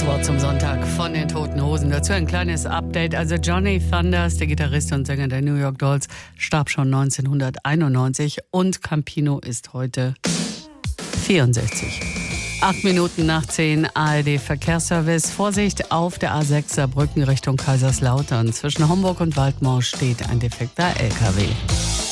Schlusswort zum Sonntag von den Toten Hosen. Dazu ein kleines Update. Also Johnny Thunders, der Gitarrist und Sänger der New York Dolls, starb schon 1991 und Campino ist heute 64. 8 Minuten nach 10, ARD Verkehrsservice. Vorsicht auf der A6 Saarbrücken Richtung Kaiserslautern. Zwischen Homburg und Waldmau steht ein defekter LKW.